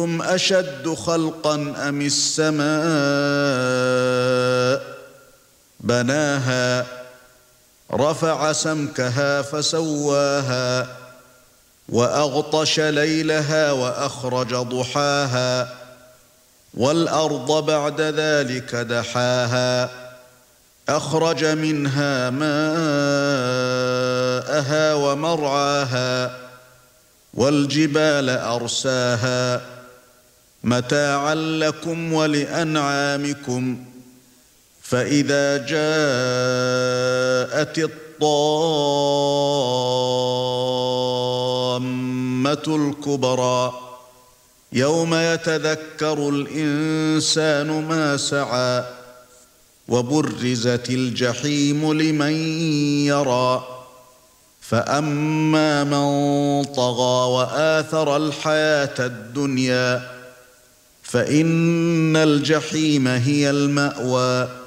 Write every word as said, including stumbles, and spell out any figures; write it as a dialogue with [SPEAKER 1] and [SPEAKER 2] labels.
[SPEAKER 1] هم أشد خلقا أم السماء بناها رفع سمكها فسواها وأغطش ليلها وأخرج ضحاها والأرض بعد ذلك دحاها أخرج منها ماءها ومرعاها والجبال أرساها متاعا لكم ولأنعامكم فإذا جاءت الطامة الكبرى يوم يتذكر الإنسان ما سعى وبرزت الجحيم لمن يرى فأما من طغى وآثر الحياة الدنيا فإن الجحيم هي المأوى